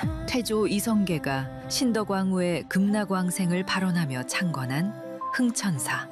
태조 이성계가 신덕왕후의 극락왕생을 발언하며 창건한 흥천사.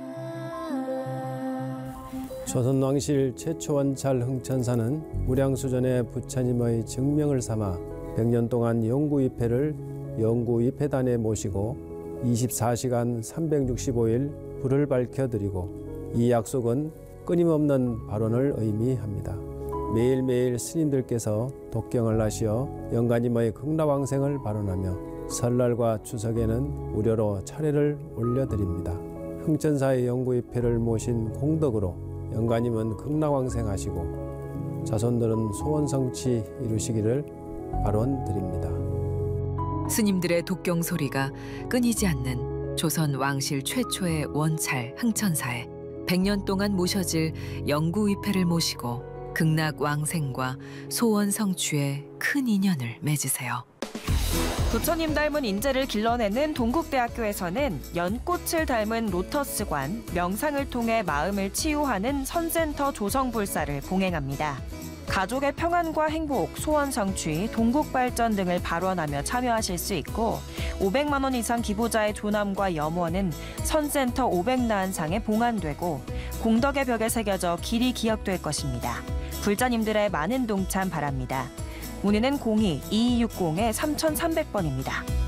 조선왕실 최초 원찰 흥천사는 무량수전의 부처님의 증명을 삼아 100년 동안 영구위패를 영구위패단에 모시고 24시간 365일 불을 밝혀드리고, 이 약속은 끊임없는 발언을 의미합니다. 매일매일 스님들께서 독경을 하시어 영가님의 극락왕생을 발언하며 설날과 추석에는 무료로 차례를 올려드립니다. 흥천사의 영구위패를 모신 공덕으로 영가님은 극락왕생하시고 자손들은 소원성취 이루시기를 발언드립니다. 스님들의 독경 소리가 끊이지 않는 조선 왕실 최초의 원찰 흥천사에 100년 동안 모셔질 영구위패를 모시고 극락왕생과 소원 성취에 큰 인연을 맺으세요. 부처님 닮은 인재를 길러내는 동국대학교에서는 연꽃을 닮은 로터스관, 명상을 통해 마음을 치유하는 선센터 조성불사를 봉행합니다. 가족의 평안과 행복, 소원 성취, 동국 발전 등을 발언하며 참여하실 수 있고, 500만 원 이상 기부자의 조남과 염원은 선센터 500나한상에 봉안되고 공덕의 벽에 새겨져 길이 기억될 것입니다. 불자님들의 많은 동참 바랍니다. 문의는 02-2260-3300번입니다.